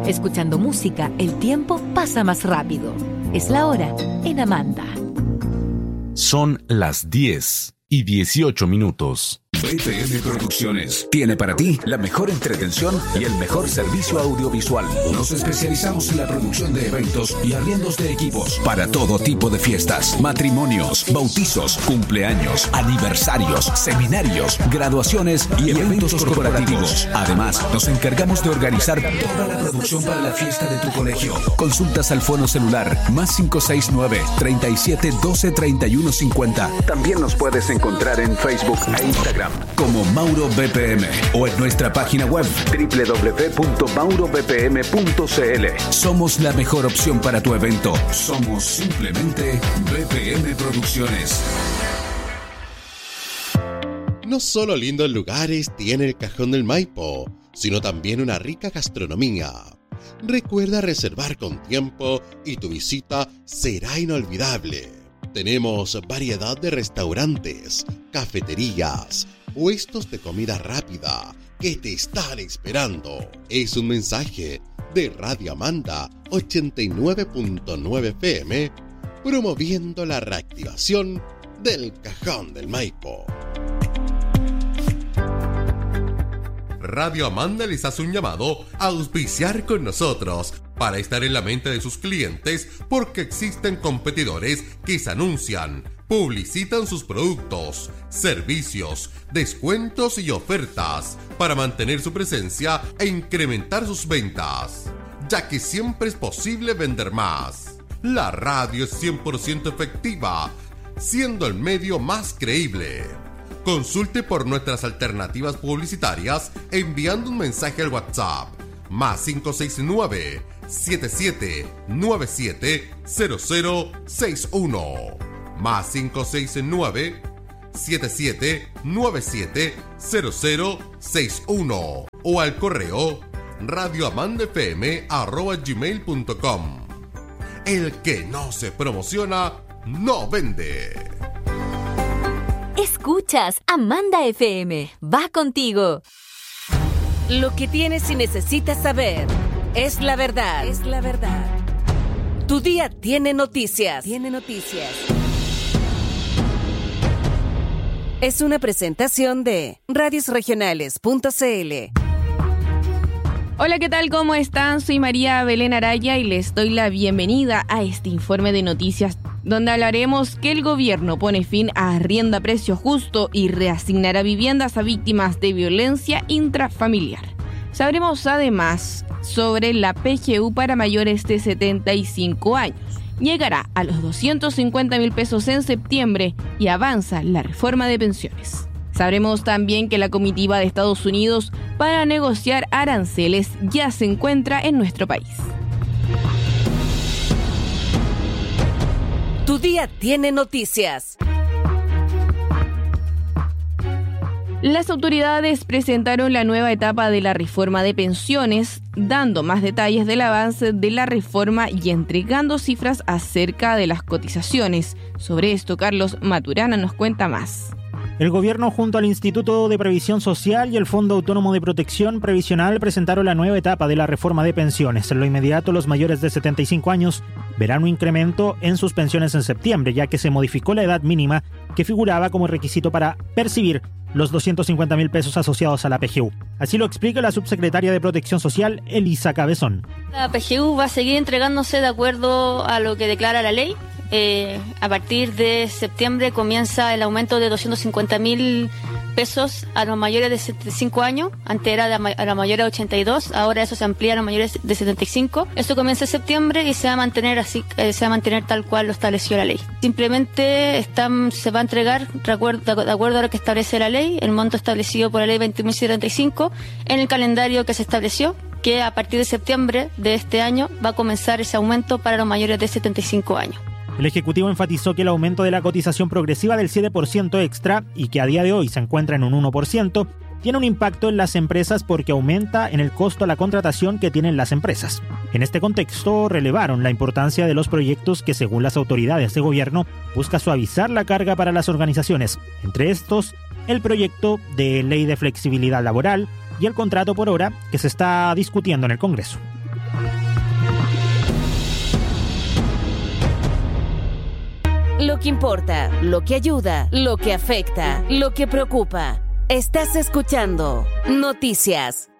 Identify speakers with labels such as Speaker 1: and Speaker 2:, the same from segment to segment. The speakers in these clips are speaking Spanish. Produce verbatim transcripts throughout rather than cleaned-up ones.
Speaker 1: Escuchando música, el tiempo pasa más rápido. Es la hora en Amanda.
Speaker 2: Son las diez y dieciocho minutos.
Speaker 3: B P M Producciones tiene para ti la mejor entretención y el mejor servicio audiovisual. Nos especializamos en la producción de eventos y arriendos de equipos para todo tipo de fiestas, matrimonios, bautizos, cumpleaños, aniversarios, seminarios, graduaciones y eventos corporativos. Además, nos encargamos de organizar toda la producción para la fiesta de tu colegio. Consultas al fono celular más cinco seis nueve, treinta y siete, doce, treinta y uno, cincuenta. También nos puedes encontrar en Facebook e Instagram como Mauro B P M o en nuestra página web doble u doble u doble u punto mauro b p m punto c l. Somos la mejor opción para tu evento. Somos simplemente B P M Producciones.
Speaker 4: No solo lindos lugares tiene el Cajón del Maipo, sino también una rica gastronomía. Recuerda reservar con tiempo y tu visita será inolvidable. Tenemos variedad de restaurantes, cafeterías, puestos de comida rápida que te están esperando. Es un mensaje de Radio Amanda ochenta y nueve punto nueve F M promoviendo la reactivación del Cajón del Maipo. Radio Amanda les hace un llamado a auspiciar con nosotros para estar en la mente de sus clientes, porque existen competidores que se anuncian, publicitan sus productos, servicios, descuentos y ofertas para mantener su presencia e incrementar sus ventas, ya que siempre es posible vender más. La radio es cien por ciento efectiva, siendo el medio más creíble. Consulte por nuestras alternativas publicitarias enviando un mensaje al WhatsApp más cinco seis nueve, siete siete nueve siete, cero cero seis uno más cinco seis nueve, siete siete nueve siete, cero cero seis uno o al correo radioamandafm arroba gmail punto com. El que no se promociona no vende.
Speaker 1: Escuchas Amanda F M. Va contigo.
Speaker 5: Lo que tienes y necesitas saber es la verdad. Es la verdad. Tu día tiene noticias. Tiene noticias. Es una presentación de radios regionales punto c l.
Speaker 6: Hola, ¿qué tal? ¿Cómo están? Soy María Belén Araya y les doy la bienvenida a este informe de noticias donde hablaremos que el gobierno pone fin a arriendo a precio justo y reasignará viviendas a víctimas de violencia intrafamiliar. Sabremos además sobre la P G U para mayores de setenta y cinco años. Llegará a los doscientos cincuenta mil pesos en septiembre y avanza la reforma de pensiones. Sabremos también que la comitiva de Estados Unidos para negociar aranceles ya se encuentra en nuestro país.
Speaker 5: Tu día tiene noticias.
Speaker 6: Las autoridades presentaron la nueva etapa de la reforma de pensiones, dando más detalles del avance de la reforma y entregando cifras acerca de las cotizaciones. Sobre esto, Carlos Maturana nos cuenta más.
Speaker 7: El gobierno junto al Instituto de Previsión Social y el Fondo Autónomo de Protección Previsional presentaron la nueva etapa de la reforma de pensiones. En lo inmediato, los mayores de setenta y cinco años verán un incremento en sus pensiones en septiembre, ya que se modificó la edad mínima que figuraba como requisito para percibir los doscientos cincuenta mil pesos asociados a la P G U. Así lo explica la subsecretaria de Protección Social, Elisa Cabezón.
Speaker 8: La P G U va a seguir entregándose de acuerdo a lo que declara la ley. Eh, a partir de septiembre comienza el aumento de doscientos cincuenta mil pesos a los mayores de setenta y cinco años. Antes era a los mayores de ochenta y dos, ahora eso se amplía a los mayores de setenta y cinco. Esto comienza en septiembre y se va a mantener así, eh, se va a mantener tal cual lo estableció la ley. Simplemente están, se va a entregar de acuerdo, de acuerdo a lo que establece la ley, el monto establecido por la ley veinte mil setenta y cinco en el calendario que se estableció, que a partir de septiembre de este año va a comenzar ese aumento para los mayores de setenta y cinco años.
Speaker 7: El Ejecutivo enfatizó que el aumento de la cotización progresiva del siete por ciento extra, y que a día de hoy se encuentra en un uno por ciento, tiene un impacto en las empresas porque aumenta en el costo a la contratación que tienen las empresas. En este contexto, relevaron la importancia de los proyectos que, según las autoridades de gobierno, busca suavizar la carga para las organizaciones. Entre estos, el proyecto de ley de flexibilidad laboral y el contrato por hora que se está discutiendo en el Congreso.
Speaker 5: Lo que importa, lo que ayuda, lo que afecta, lo que preocupa. Estás escuchando Noticias.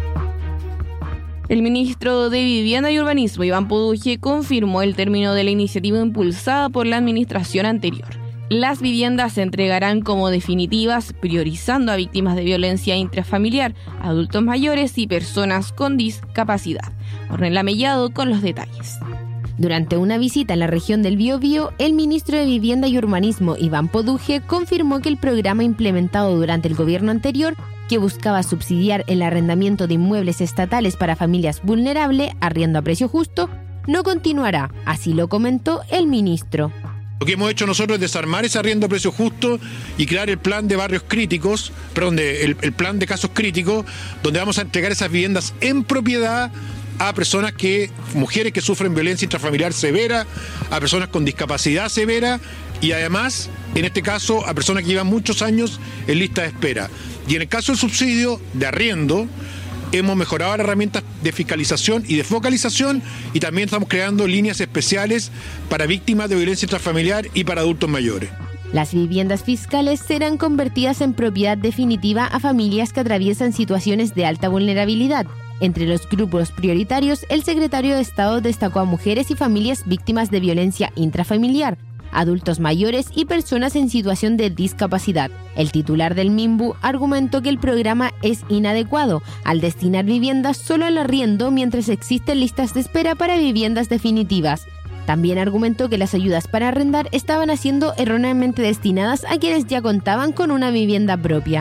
Speaker 6: El ministro de Vivienda y Urbanismo, Iván Poduje, confirmó el término de la iniciativa impulsada por la administración anterior. Las viviendas se entregarán como definitivas, priorizando a víctimas de violencia intrafamiliar, adultos mayores y personas con discapacidad. Ornella Mellado con los detalles.
Speaker 9: Durante una visita en la región del Biobío, el ministro de Vivienda y Urbanismo, Iván Poduje, confirmó que el programa implementado durante el gobierno anterior, que buscaba subsidiar el arrendamiento de inmuebles estatales para familias vulnerables, arriendo a precio justo, no continuará. Así lo comentó el ministro.
Speaker 10: Lo que hemos hecho nosotros es desarmar ese arriendo a precio justo y crear el plan de barrios críticos, perdón, de, el, el plan de casos críticos, donde vamos a entregar esas viviendas en propiedad a personas que, mujeres que sufren violencia intrafamiliar severa, a personas con discapacidad severa y además, en este caso, a personas que llevan muchos años en lista de espera. Y en el caso del subsidio de arriendo, hemos mejorado las herramientas de fiscalización y de focalización y también estamos creando líneas especiales para víctimas de violencia intrafamiliar y para adultos mayores.
Speaker 9: Las viviendas fiscales serán convertidas en propiedad definitiva a familias que atraviesan situaciones de alta vulnerabilidad. Entre los grupos prioritarios, el secretario de Estado destacó a mujeres y familias víctimas de violencia intrafamiliar, adultos mayores y personas en situación de discapacidad. El titular del MIMBU argumentó que el programa es inadecuado al destinar viviendas solo al arriendo mientras existen listas de espera para viviendas definitivas. También argumentó que las ayudas para arrendar estaban siendo erróneamente destinadas a quienes ya contaban con una vivienda propia.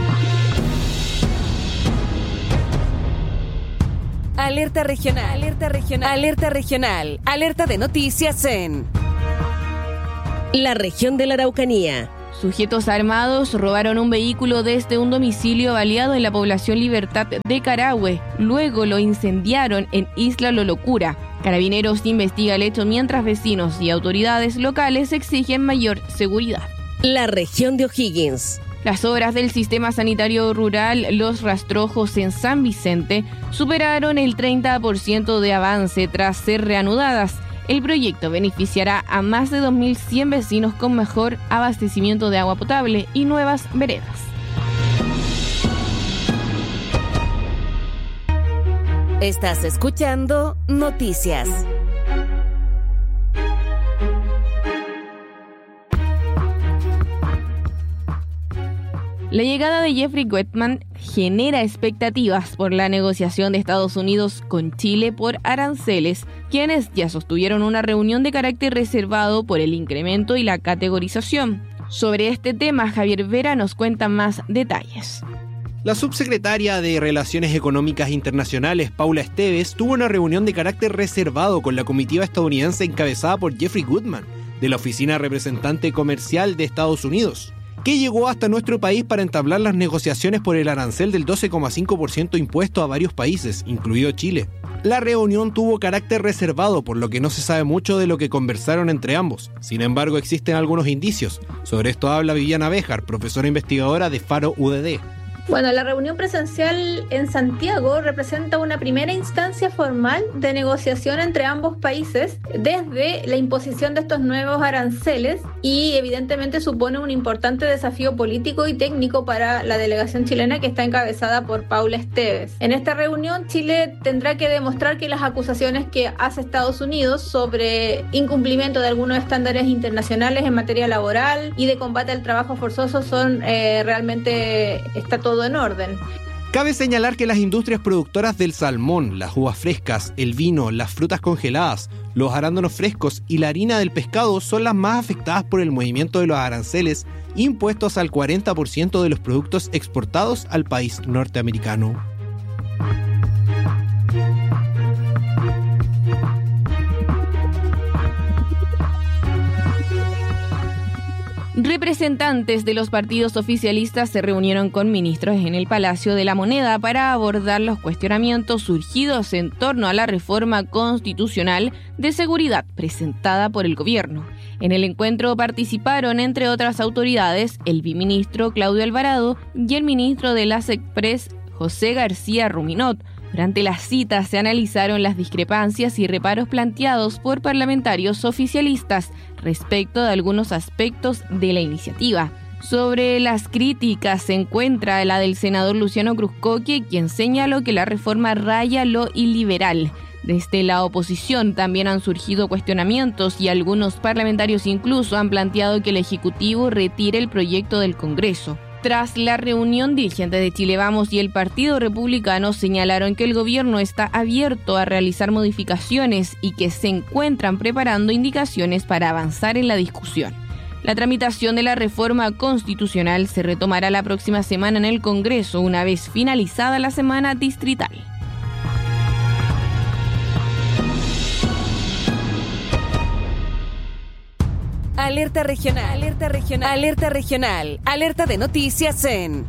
Speaker 5: Alerta regional, alerta regional, alerta regional, alerta de noticias en la región de la Araucanía.
Speaker 6: Sujetos armados robaron un vehículo desde un domicilio baleado en la población Libertad de Carahue. Luego lo incendiaron en Isla Lolocura. Carabineros investiga el hecho mientras vecinos y autoridades locales exigen mayor seguridad.
Speaker 5: La región de O'Higgins.
Speaker 6: Las obras del sistema sanitario rural Los Rastrojos en San Vicente superaron el treinta por ciento de avance tras ser reanudadas. El proyecto beneficiará a más de dos mil cien vecinos con mejor abastecimiento de agua potable y nuevas veredas.
Speaker 5: Estás escuchando Noticias.
Speaker 6: La llegada de Jeffrey Gutmann genera expectativas por la negociación de Estados Unidos con Chile por aranceles, quienes ya sostuvieron una reunión de carácter reservado por el incremento y la categorización. Sobre este tema, Javier Vera nos cuenta más detalles.
Speaker 11: La subsecretaria de Relaciones Económicas Internacionales, Paula Esteves, tuvo una reunión de carácter reservado con la comitiva estadounidense encabezada por Jeffrey Gutmann, de la Oficina Representante Comercial de Estados Unidos, que llegó hasta nuestro país para entablar las negociaciones por el arancel del doce coma cinco por ciento impuesto a varios países, incluido Chile. La reunión tuvo carácter reservado, por lo que no se sabe mucho de lo que conversaron entre ambos. Sin embargo, existen algunos indicios. Sobre esto habla Viviana Béjar, profesora investigadora de Faro U D D.
Speaker 12: Bueno, la reunión presencial en Santiago representa una primera instancia formal de negociación entre ambos países desde la imposición de estos nuevos aranceles y evidentemente supone un importante desafío político y técnico para la delegación chilena que está encabezada por Paula Esteves. En esta reunión, Chile tendrá que demostrar que las acusaciones que hace Estados Unidos sobre incumplimiento de algunos estándares internacionales en materia laboral y de combate al trabajo forzoso son eh, realmente, está todo en orden.
Speaker 11: Cabe señalar que las industrias productoras del salmón, las uvas frescas, el vino, las frutas congeladas, los arándanos frescos y la harina del pescado son las más afectadas por el movimiento de los aranceles impuestos al cuarenta por ciento de los productos exportados al país norteamericano.
Speaker 6: Representantes de los partidos oficialistas se reunieron con ministros en el Palacio de la Moneda para abordar los cuestionamientos surgidos en torno a la reforma constitucional de seguridad presentada por el gobierno. En el encuentro participaron, entre otras autoridades, el viceministro Claudio Alvarado y el ministro de las Express, José García Ruminot, Durante la cita se analizaron las discrepancias y reparos planteados por parlamentarios oficialistas respecto de algunos aspectos de la iniciativa. Sobre las críticas se encuentra la del senador Luciano Cruzcoque, quien señaló que la reforma raya lo iliberal. Desde la oposición también han surgido cuestionamientos y algunos parlamentarios incluso han planteado que el Ejecutivo retire el proyecto del Congreso. Tras la reunión, dirigentes de Chile Vamos y el Partido Republicano señalaron que el gobierno está abierto a realizar modificaciones y que se encuentran preparando indicaciones para avanzar en la discusión. La tramitación de la reforma constitucional se retomará la próxima semana en el Congreso, una vez finalizada la semana distrital.
Speaker 5: Alerta regional, alerta regional, alerta regional, alerta de noticias en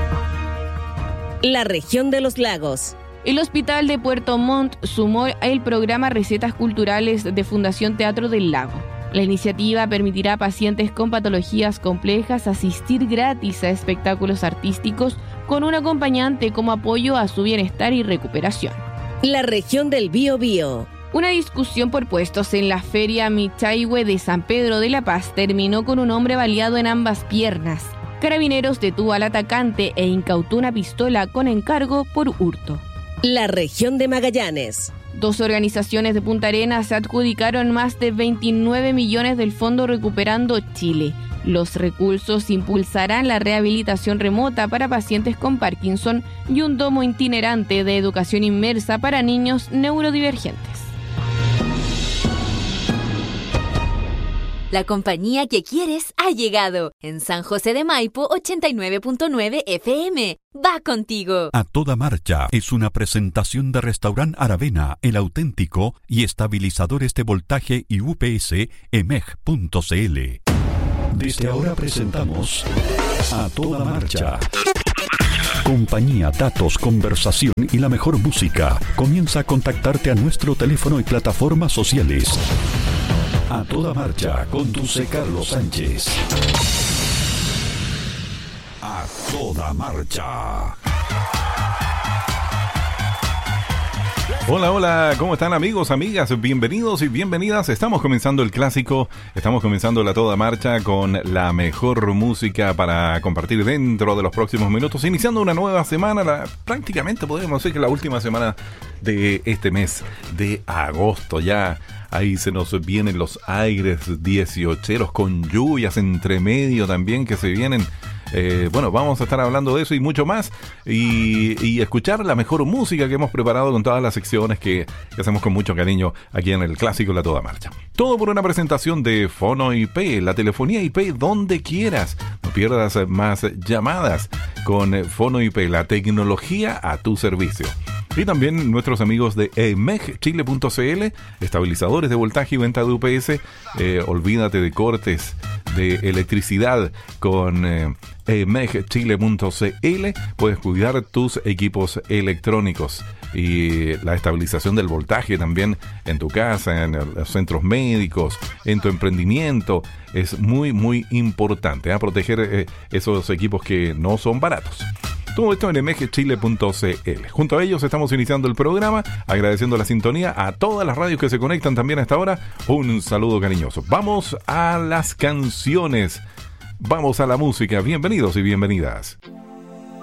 Speaker 5: la región de los lagos.
Speaker 6: El Hospital de Puerto Montt sumó el programa Recetas Culturales de Fundación Teatro del Lago. La iniciativa permitirá a pacientes con patologías complejas asistir gratis a espectáculos artísticos con un acompañante como apoyo a su bienestar y recuperación.
Speaker 5: La región del Biobío.
Speaker 6: Una discusión por puestos en la Feria Michaihue de San Pedro de la Paz terminó con un hombre baleado en ambas piernas. Carabineros detuvo al atacante e incautó una pistola con encargo por hurto.
Speaker 5: La región de Magallanes.
Speaker 6: Dos organizaciones de Punta Arenas se adjudicaron más de veintinueve millones del Fondo Recuperando Chile. Los recursos impulsarán la rehabilitación remota para pacientes con Parkinson y un domo itinerante de educación inmersa para niños neurodivergentes.
Speaker 13: La compañía que quieres ha llegado. En San José de Maipo, ochenta y nueve punto nueve F M. Va contigo.
Speaker 14: A Toda Marcha es una presentación de Restaurant Aravena, el auténtico, y estabilizadores de voltaje y U P S E M E G punto C L. Desde ahora presentamos A Toda Marcha. Compañía, datos, conversación y la mejor música. Comienza a contactarte a nuestro teléfono y plataformas sociales. A Toda Marcha, conduce Carlos Sánchez. A Toda Marcha.
Speaker 15: Hola, hola, ¿cómo están amigos, amigas? Bienvenidos y bienvenidas. Estamos comenzando el clásico, estamos comenzando la Toda Marcha con la mejor música para compartir dentro de los próximos minutos, iniciando una nueva semana, la, prácticamente podríamos decir que la última semana de este mes de agosto. Ya ahí se nos vienen los aires dieciocheros con lluvias entre medio también que se vienen. Eh, bueno, vamos a estar hablando de eso y mucho más y, y escuchar la mejor música que hemos preparado con todas las secciones que, que hacemos con mucho cariño aquí en el clásico La Toda Marcha. Todo por una presentación de Fono I P, la telefonía I P donde quieras. No pierdas más llamadas con Fono I P, la tecnología a tu servicio. Y también nuestros amigos de E M E G Chile punto C L, estabilizadores de voltaje y venta de U P S. Eh, olvídate de cortes de electricidad con eh, E M E G Chile punto C L. Puedes cuidar tus equipos electrónicos y la estabilización del voltaje también en tu casa, en los centros médicos, en tu emprendimiento. Es muy, muy importante, ¿eh? Proteger eh, esos equipos que no son baratos. Todo esto en E M E G Chile punto C L. Junto a ellos estamos iniciando el programa, agradeciendo la sintonía a todas las radios que se conectan también a esta hora. Un saludo cariñoso. Vamos a las canciones. Vamos a la música. Bienvenidos y bienvenidas.